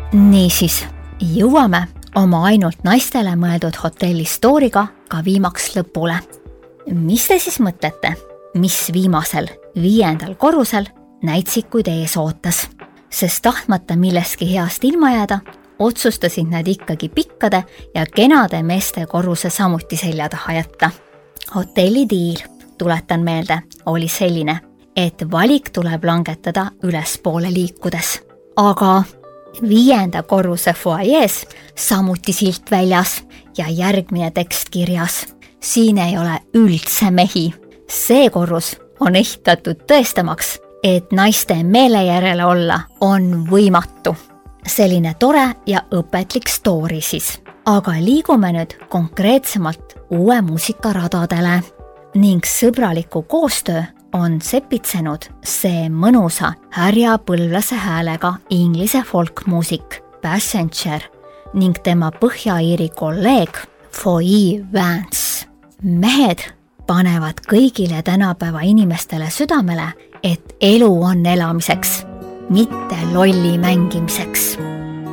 Niisiis, jõuame oma ainult naistele mõeldud hotelli stooriga ka viimaks lõpule. Mis te siis mõtlete, mis viimasel 5. korrusel näitsikuid ees ootas? Sest tahtmata millestki heast ilma jääda, otsustasid nad ikkagi pikkade ja kenade meeste korruse samuti selja taha jätta. Hotelli diil, tuletan meelde, oli selline, et valik tuleb langetada ülespoole liikudes. Aga 5. korruse foajees samuti silt väljas ja järgmine tekst kirjas. Siin ei ole üldse mehi. See korrus on ehitatud tõestamaks, et naiste meele järele olla on võimatu. Selline tore ja õpetlik story siis. Aga liigume nüüd konkreetsemalt uue muusikaradadele ning sõbraliku koostöö on sepitsenud see mõnusa härjapõlvlase häälega inglise folkmuusik Passenger ning tema Põhja-Iiri kolleeg Foy Vance. Mehed panevad kõigile tänapäeva inimestele südamele, et elu on elamiseks, mitte lolli mängimiseks.